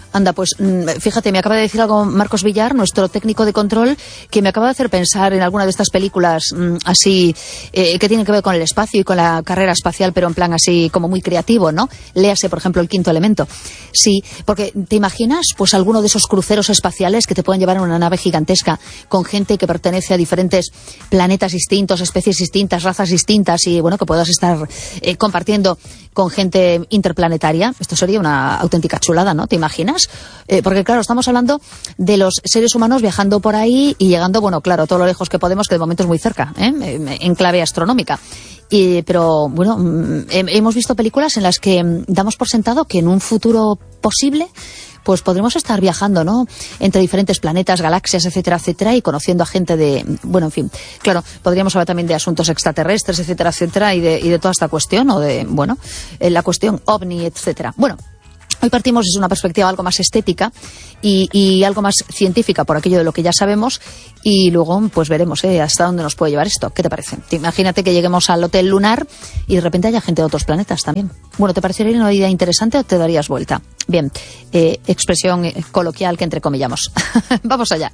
Anda, pues fíjate, me acaba de decir algo Marcos Villar, nuestro técnico de control, que me acaba de hacer pensar en alguna de estas películas así que tienen que ver con el espacio y con la carrera espacial, pero en plan así como muy creativo, ¿no? Léase, por ejemplo, El quinto elemento. Sí, porque ¿te imaginas pues alguno de esos cruceros espaciales que te pueden llevar en una nave gigantesca con gente que pertenece a diferentes planetas distintos, especies distintas, razas distintas y bueno, que puedas estar compartiendo con gente interplanetaria? Esto sería una auténtica chulada, ¿no? ¿Te imaginas? Porque claro, estamos hablando de los seres humanos viajando por ahí y llegando, bueno, claro, todo lo lejos que podemos, que de momento es muy cerca, en clave astronómica. Pero bueno, hemos visto películas en las que damos por sentado que en un futuro posible pues podremos estar viajando, ¿no?, entre diferentes planetas, galaxias, etcétera, etcétera, y conociendo a gente de, bueno, en fin, claro, podríamos hablar también de asuntos extraterrestres, etcétera, etcétera, y de toda esta cuestión, o de, bueno, la cuestión ovni, etcétera. Bueno, hoy partimos desde una perspectiva algo más estética y algo más científica por aquello de lo que ya sabemos, y luego pues veremos hasta dónde nos puede llevar esto. ¿Qué te parece? Imagínate que lleguemos al hotel lunar y de repente haya gente de otros planetas también. Bueno, ¿te parecería una idea interesante o te darías vuelta? Bien, expresión coloquial que entrecomillamos. Vamos allá.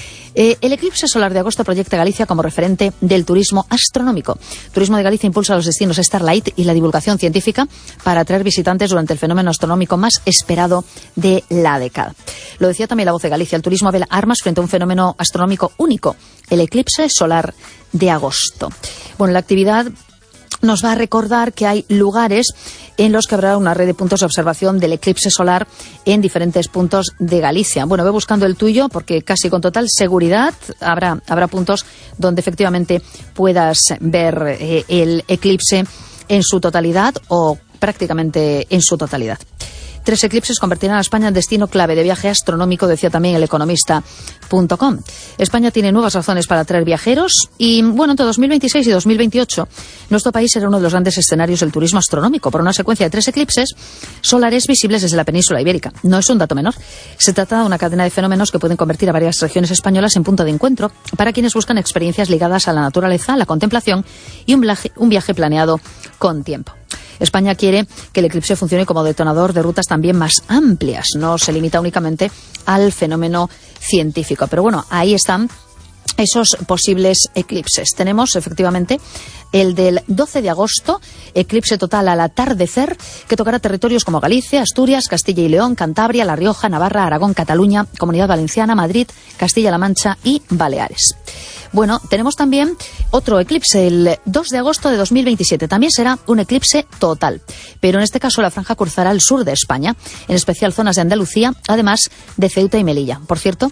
El eclipse solar de agosto proyecta a Galicia como referente del turismo astronómico. Turismo de Galicia impulsa los destinos Starlight y la divulgación científica para atraer visitantes durante el fenómeno astronómico más esperado de la década. Lo decía también La Voz de Galicia, el turismo vela armas frente a un fenómeno astronómico único, el eclipse solar de agosto. Bueno, la actividad nos va a recordar que hay lugares en los que habrá una red de puntos de observación del eclipse solar en diferentes puntos de Galicia. Bueno, ve buscando el tuyo porque casi con total seguridad habrá puntos donde efectivamente puedas ver el eclipse en su totalidad o prácticamente en su totalidad. 3 eclipses convertirán a España en destino clave de viaje astronómico, decía también El Economista.com. España tiene nuevas razones para atraer viajeros y, bueno, entre 2026 y 2028, nuestro país será uno de los grandes escenarios del turismo astronómico por una secuencia de 3 eclipses solares visibles desde la península ibérica. No es un dato menor. Se trata de una cadena de fenómenos que pueden convertir a varias regiones españolas en punto de encuentro para quienes buscan experiencias ligadas a la naturaleza, la contemplación y un viaje planeado con tiempo. España quiere que el eclipse funcione como detonador de rutas también más amplias, no se limita únicamente al fenómeno científico. Pero bueno, ahí están esos posibles eclipses. Tenemos efectivamente el del 12 de agosto, eclipse total al atardecer, que tocará territorios como Galicia, Asturias, Castilla y León, Cantabria, La Rioja, Navarra, Aragón, Cataluña, Comunidad Valenciana, Madrid, Castilla-La Mancha y Baleares. Bueno, tenemos también otro eclipse, el 2 de agosto de 2027. También será un eclipse total, pero en este caso la franja cruzará el sur de España, en especial zonas de Andalucía, además de Ceuta y Melilla. Por cierto,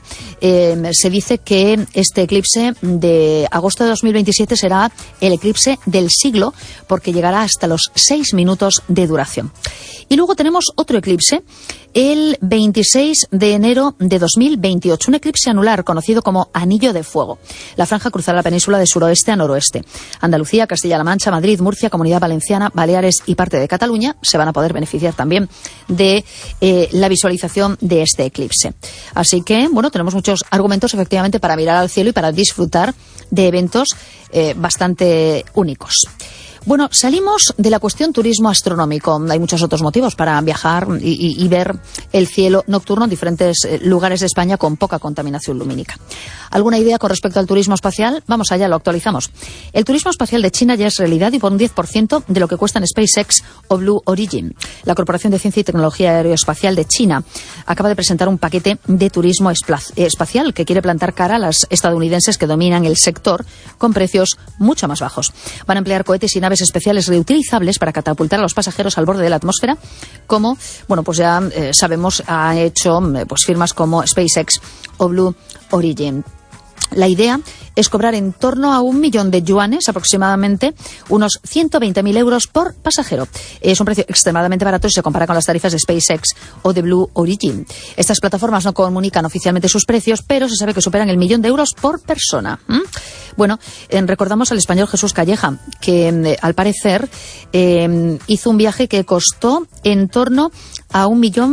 se dice que este eclipse de agosto de 2027 será el eclipse del siglo, porque llegará hasta los 6 minutos de duración. Y luego tenemos otro eclipse, el 26 de enero de 2028, un eclipse anular conocido como Anillo de Fuego. La franja cruzará la península de suroeste a noroeste. Andalucía, Castilla-La Mancha, Madrid, Murcia, Comunidad Valenciana, Baleares y parte de Cataluña se van a poder beneficiar también de la visualización de este eclipse. Así que, bueno, tenemos muchos argumentos efectivamente para mirar al cielo y para disfrutar de eventos bastante únicos. Bueno, salimos de la cuestión turismo astronómico. Hay muchos otros motivos para viajar y ver el cielo nocturno en diferentes lugares de España con poca contaminación lumínica. ¿Alguna idea con respecto al turismo espacial? Vamos allá, lo actualizamos. El turismo espacial de China ya es realidad y por un 10% de lo que cuestan SpaceX o Blue Origin. La Corporación de Ciencia y Tecnología Aeroespacial de China acaba de presentar un paquete de turismo espacial que quiere plantar cara a las estadounidenses que dominan el sector con precios mucho más bajos. Van a emplear cohetes y naves especiales reutilizables para catapultar a los pasajeros al borde de la atmósfera, como, bueno, pues ya sabemos, ha hecho pues firmas como SpaceX o Blue Origin. La idea es cobrar en torno a 1 millón de yuanes, aproximadamente unos 120.000 euros por pasajero. Es un precio extremadamente barato si se compara con las tarifas de SpaceX o de Blue Origin. Estas plataformas no comunican oficialmente sus precios, pero se sabe que superan el 1 millón de euros por persona. Bueno, recordamos al español Jesús Calleja, que al parecer hizo un viaje que costó en torno a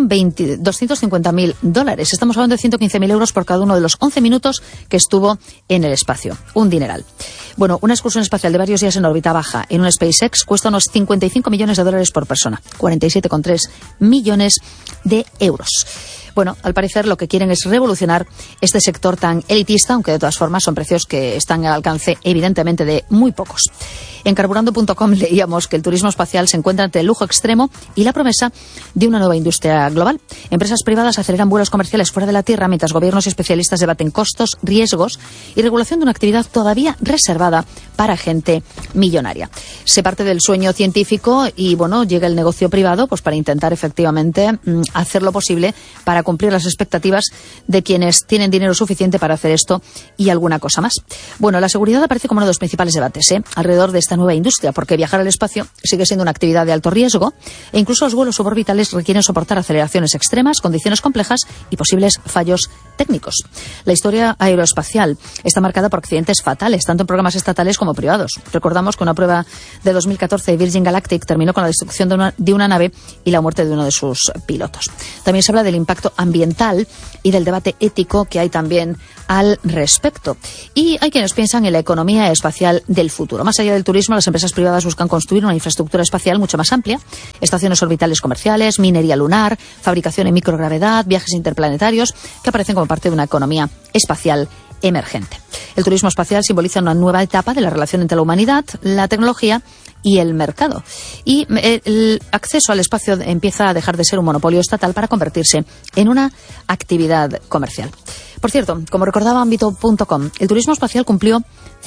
1.250.000 dólares. Estamos hablando de 115.000 euros por cada uno de los 11 minutos que estuvo en el espacio. Un dineral. Bueno, una excursión espacial de varios días en órbita baja en un SpaceX cuesta unos 55 millones de dólares por persona. 47,3 millones de euros. Bueno, al parecer lo que quieren es revolucionar este sector tan elitista, aunque de todas formas son precios que están al alcance evidentemente de muy pocos. En carburando.com leíamos que el turismo espacial se encuentra entre el lujo extremo y la promesa de una nueva industria global. Empresas privadas aceleran vuelos comerciales fuera de la Tierra mientras gobiernos y especialistas debaten costos, riesgos y regulación de una actividad todavía reservada para gente millonaria. Se parte del sueño científico y, bueno, llega el negocio privado pues para intentar efectivamente hacer lo posible para cumplir las expectativas de quienes tienen dinero suficiente para hacer esto y alguna cosa más. Bueno, la seguridad aparece como uno de los principales debates alrededor de esta nueva industria, porque viajar al espacio sigue siendo una actividad de alto riesgo e incluso los vuelos suborbitales requieren soportar aceleraciones extremas, condiciones complejas y posibles fallos técnicos. La historia aeroespacial está marcada por accidentes fatales, tanto en programas estatales como privados. Recordamos que una prueba de 2014 de Virgin Galactic terminó con la destrucción de una nave y la muerte de uno de sus pilotos. También se habla del impacto ambiental y del debate ético que hay también al respecto. Y hay quienes piensan en la economía espacial del futuro. Más allá del turismo, las empresas privadas buscan construir una infraestructura espacial mucho más amplia, estaciones orbitales comerciales, minería lunar, fabricación en microgravedad, viajes interplanetarios, que aparecen como parte de una economía espacial emergente. El turismo espacial simboliza una nueva etapa de la relación entre la humanidad, la tecnología y el mercado. Y el acceso al espacio empieza a dejar de ser un monopolio estatal para convertirse en una actividad comercial. Por cierto, como recordaba Ámbito.com, el turismo espacial cumplió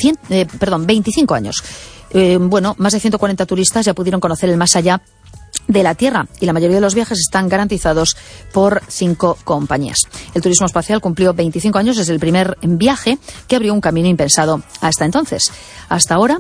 25 años. Más de 140 turistas ya pudieron conocer el más allá de la Tierra y la mayoría de los viajes están garantizados por 5 compañías. El turismo espacial cumplió 25 años desde el primer viaje que abrió un camino impensado hasta entonces. Hasta ahora,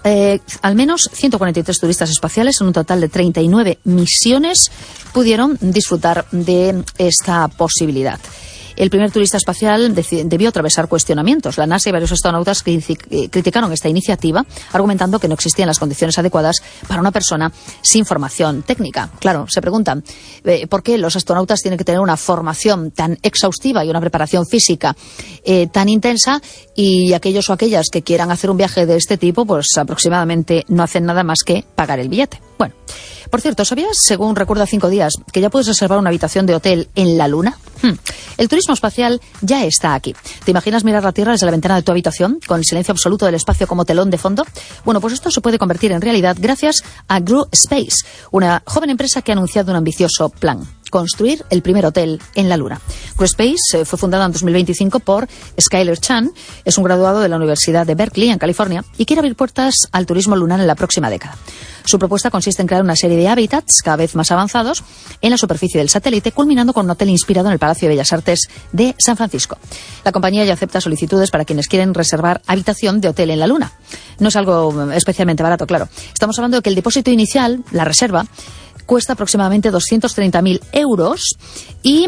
al menos 143 turistas espaciales en un total de 39 misiones pudieron disfrutar de esta posibilidad. El primer turista espacial debió atravesar cuestionamientos. La NASA y varios astronautas criticaron esta iniciativa, argumentando que no existían las condiciones adecuadas para una persona sin formación técnica. Claro, se preguntan por qué los astronautas tienen que tener una formación tan exhaustiva y una preparación física tan intensa, y aquellos o aquellas que quieran hacer un viaje de este tipo, pues aproximadamente no hacen nada más que pagar el billete. Bueno, por cierto, ¿sabías, según Recuerda 5 días, que ya puedes reservar una habitación de hotel en la Luna? El turismo espacial ya está aquí. ¿Te imaginas mirar la Tierra desde la ventana de tu habitación, con el silencio absoluto del espacio como telón de fondo? Bueno, pues esto se puede convertir en realidad gracias a Grew Space, una joven empresa que ha anunciado un ambicioso plan: construir el primer hotel en la Luna. Grew Space fue fundada en 2025 por Skyler Chan, es un graduado de la Universidad de Berkeley, en California, y quiere abrir puertas al turismo lunar en la próxima década. Su propuesta consiste en crear una serie de hábitats cada vez más avanzados en la superficie del satélite, culminando con un hotel inspirado en el Palacio de Bellas Artes de San Francisco. La compañía ya acepta solicitudes para quienes quieren reservar habitación de hotel en la Luna. No es algo especialmente barato, claro. Estamos hablando de que el depósito inicial, la reserva, cuesta aproximadamente 230.000 euros y,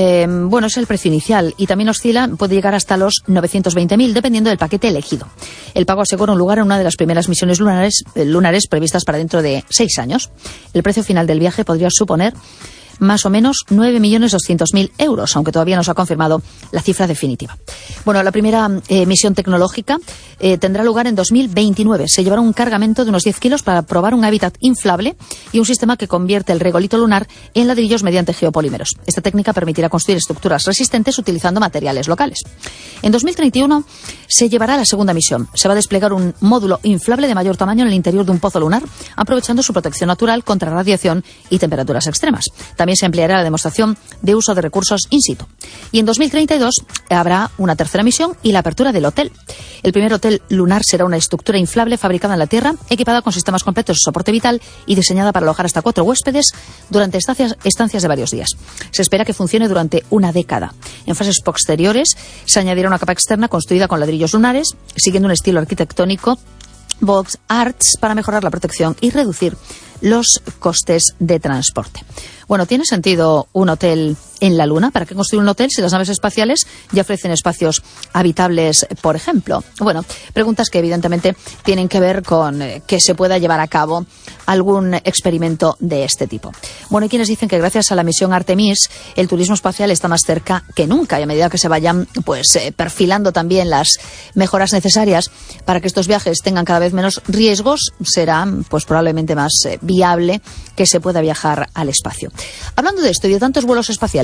es el precio inicial, y también oscila, puede llegar hasta los 920.000 dependiendo del paquete elegido. El pago asegura un lugar en una de las primeras misiones lunares previstas para dentro de 6 años. El precio final del viaje podría suponer más o menos 9.200.000 euros, aunque todavía no se ha confirmado la cifra definitiva. Bueno, la primera misión tecnológica tendrá lugar en 2029. Se llevará un cargamento de unos 10 kilos para probar un hábitat inflable y un sistema que convierte el regolito lunar en ladrillos mediante geopolímeros. Esta técnica permitirá construir estructuras resistentes utilizando materiales locales. En 2031 se llevará la segunda misión. Se va a desplegar un módulo inflable de mayor tamaño en el interior de un pozo lunar, aprovechando su protección natural contra radiación y temperaturas extremas. También se empleará la demostración de uso de recursos in situ. Y en 2032 habrá una tercera misión y la apertura del hotel. El primer hotel lunar será una estructura inflable fabricada en la Tierra, equipada con sistemas completos de soporte vital y diseñada para alojar hasta 4 huéspedes durante estancias de varios días. Se espera que funcione durante una década. En fases posteriores se añadirá una capa externa construida con ladrillos lunares, siguiendo un estilo arquitectónico box arts para mejorar la protección y reducir los costes de transporte. Bueno, ¿tiene sentido un hotel en la Luna? ¿Para qué construir un hotel si las naves espaciales ya ofrecen espacios habitables, por ejemplo? Bueno, preguntas que evidentemente tienen que ver con que se pueda llevar a cabo algún experimento de este tipo. Bueno, hay quienes dicen que gracias a la misión Artemis el turismo espacial está más cerca que nunca, y a medida que se vayan perfilando también las mejoras necesarias para que estos viajes tengan cada vez menos riesgos, será probablemente más viable que se pueda viajar al espacio. Hablando de esto y de tantos vuelos espaciales,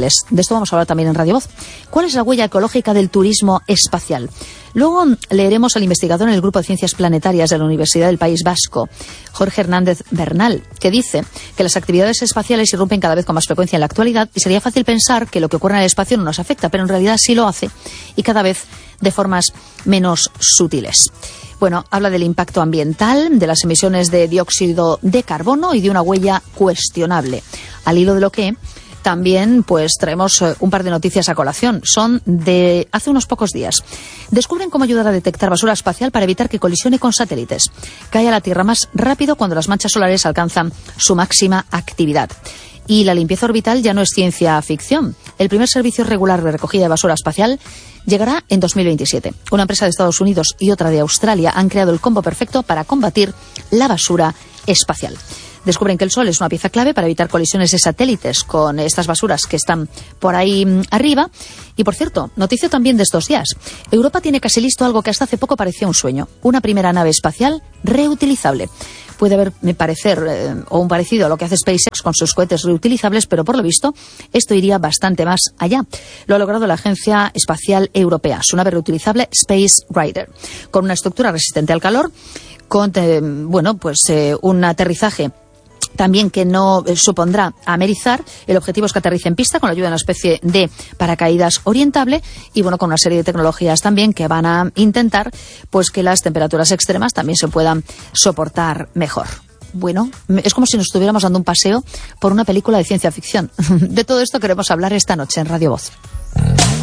satélites. De esto vamos a hablar también en Radio Voz. ¿Cuál es la huella ecológica del turismo espacial? Luego leeremos al investigador en el Grupo de Ciencias Planetarias de la Universidad del País Vasco, Jorge Hernández Bernal, que dice que las actividades espaciales irrumpen cada vez con más frecuencia en la actualidad y sería fácil pensar que lo que ocurre en el espacio no nos afecta, pero en realidad sí lo hace y cada vez de formas menos sutiles. Bueno, habla del impacto ambiental, de las emisiones de dióxido de carbono y de una huella cuestionable. Al hilo de lo que también pues traemos un par de noticias a colación. Son de hace unos pocos días. Descubren cómo ayudar a detectar basura espacial para evitar que colisione con satélites. Cae a la Tierra más rápido cuando las manchas solares alcanzan su máxima actividad. Y la limpieza orbital ya no es ciencia ficción. El primer servicio regular de recogida de basura espacial llegará en 2027. Una empresa de Estados Unidos y otra de Australia han creado el combo perfecto para combatir la basura espacial. Descubren que el Sol es una pieza clave para evitar colisiones de satélites con estas basuras que están por ahí arriba. Y, por cierto, noticia también de estos días. Europa tiene casi listo algo que hasta hace poco parecía un sueño. Una primera nave espacial reutilizable. Puede haber, me parecer, o un parecido a lo que hace SpaceX con sus cohetes reutilizables, pero por lo visto esto iría bastante más allá. Lo ha logrado la Agencia Espacial Europea, su nave reutilizable Space Rider, con una estructura resistente al calor, con un aterrizaje también que no supondrá amerizar. El objetivo es que aterrice en pista con la ayuda de una especie de paracaídas orientable y con una serie de tecnologías también que van a intentar pues que las temperaturas extremas también se puedan soportar mejor. Bueno, es como si nos estuviéramos dando un paseo por una película de ciencia ficción. De todo esto queremos hablar esta noche en Radio Voz.